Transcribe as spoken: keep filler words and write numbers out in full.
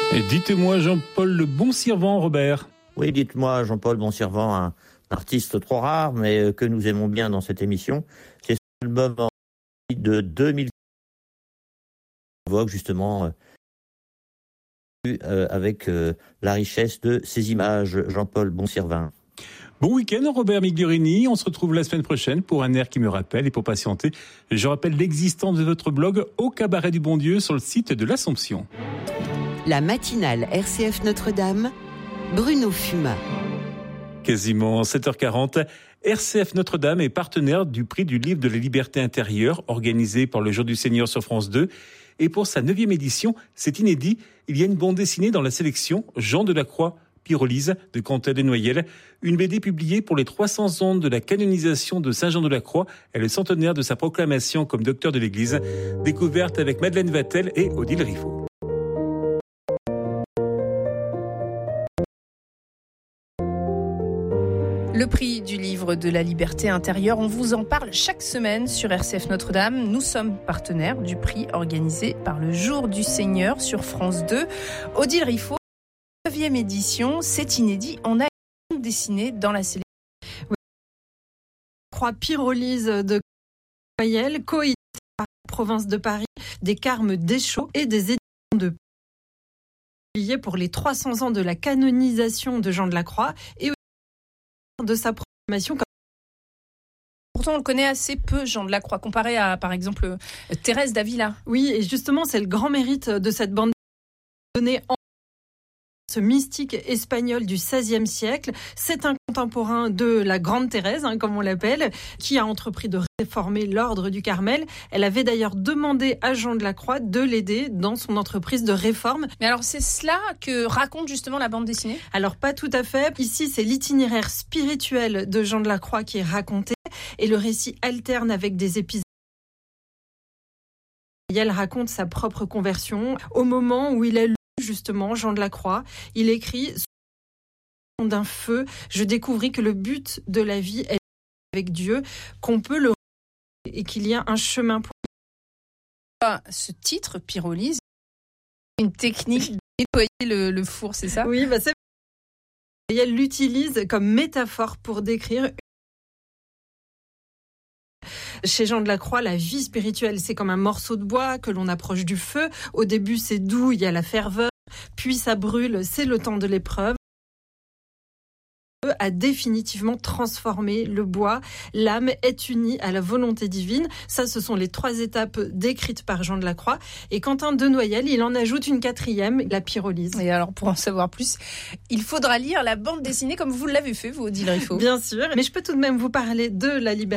Et dites-moi, Jean-Paul le Bonservant, Robert. Oui, dites-moi, Jean-Paul Bonservant, un artiste trop rare, mais que nous aimons bien dans cette émission. C'est son album de deux mille évoque justement euh, avec euh, la richesse de ses images, Jean-Paul Bonservant. Bon week-end, Robert Migliorini. On se retrouve la semaine prochaine pour un air qui me rappelle. Et pour patienter, je rappelle l'existence de votre blog Au Cabaret du Bon Dieu sur le site de l'Assomption. La matinale R C F Notre-Dame, Bruno Fumat. Quasiment sept heures quarante, R C F Notre-Dame est partenaire du prix du livre de la liberté intérieure organisé par le Jour du Seigneur sur France deux. Et pour sa neuvième édition, c'est inédit, il y a une bande dessinée dans la sélection Jean de la Croix, Pyrolyse de Quentin de Noyelles, une B D publiée pour les trois cents ans de la canonisation de Saint Jean de la Croix et le centenaire de sa proclamation comme docteur de l'Église, découverte avec Madeleine Vatel et Odile Riffaut. Le prix du livre de la liberté intérieure, on vous en parle chaque semaine sur R C F Notre-Dame. Nous sommes partenaires du prix organisé par le Jour du Seigneur sur France deux. Odile Riffaut, neuvième édition, c'est inédit. On a une dessiné dans la sélection. Oui. Croix Pyrolyse de Noyelles, coédité par la province de Paris, des Carmes Deschaux et des éditions de publiées pour les trois cents ans de la canonisation de Jean de la Croix et de sa proclamation. Pourtant, on le connaît assez peu, Jean de la Croix, comparé à, par exemple, Thérèse d'Avila. Oui, et justement, c'est le grand mérite de cette bande donnée en ce mystique espagnol du seizième siècle. C'est un contemporain de la Grande Thérèse, hein, comme on l'appelle, qui a entrepris de réformer l'ordre du Carmel. Elle avait d'ailleurs demandé à Jean de la Croix de l'aider dans son entreprise de réforme. Mais alors, c'est cela que raconte justement la bande dessinée ? Alors, pas tout à fait. Ici, c'est l'itinéraire spirituel de Jean de la Croix qui est raconté et le récit alterne avec des épisodes. Elle raconte sa propre conversion au moment où il a lu justement Jean de la Croix. Il écrit « D'un feu, je découvris que le but de la vie est avec Dieu, qu'on peut le et qu'il y a un chemin pour... » Ce titre, Pyrolyse, une technique de nettoyer le, le four, c'est ça ? Oui, bah c'est... Et elle l'utilise comme métaphore pour décrire... Chez Jean de la Croix, la vie spirituelle, c'est comme un morceau de bois que l'on approche du feu. Au début, c'est doux, il y a la ferveur. Puis ça brûle, c'est le temps de l'épreuve. A définitivement transformé le bois. L'âme est unie à la volonté divine. Ça, ce sont les trois étapes décrites par Jean de la Croix. Et Quentin de Noyelles, il en ajoute une quatrième, la pyrolyse. Et alors, pour en savoir plus, il faudra lire la bande dessinée comme vous l'avez fait, vous, Odile Riffaut. Bien sûr, mais je peux tout de même vous parler de la liberté